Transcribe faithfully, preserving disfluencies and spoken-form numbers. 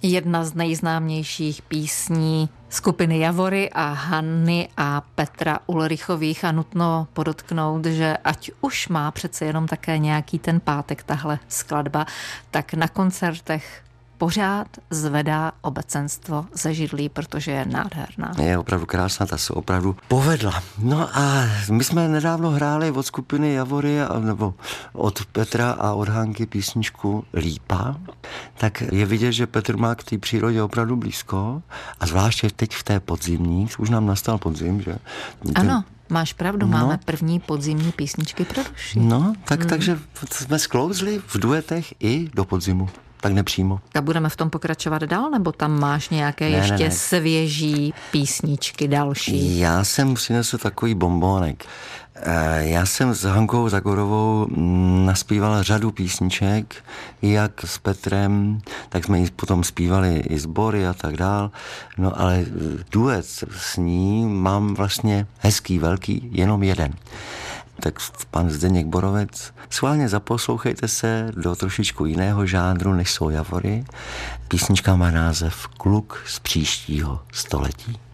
Jedna z nejznámějších písní skupiny Javory a Hanny a Petra Ulrichových a nutno podotknout, že ať už má přece jenom také nějaký ten pátek tahle skladba, tak na koncertech pořád zvedá obecenstvo ze židlí, protože je nádherná. Je opravdu krásná, ta se opravdu povedla. No a my jsme nedávno hráli od skupiny Javory, nebo od Petra a od Hanky písničku Lípa, tak je vidět, že Petr má k té přírodě opravdu blízko a zvláště teď v té podzimní, už nám nastal podzim, že? Ano. Máš pravdu, no, máme první podzimní písničky pro duši. No, tak, hmm. takže jsme sklouzli v duetech i do podzimu. Tak nepřímo. A budeme v tom pokračovat dál, nebo tam máš nějaké ne, ještě ne, ne. svěží písničky další? Já jsem přinesl takový bombónek. Já jsem s Hankou Zagorovou naspíval řadu písniček, jak s Petrem, tak jsme ji potom zpívali i sbory a tak dál. No ale duet s ní mám vlastně hezký, velký, jenom jeden. Tak pan Zdeněk Borovec, schválně zaposlouchejte se do trošičku jiného žánru, než jsou Javory. Písnička má název Kluk z příštího století.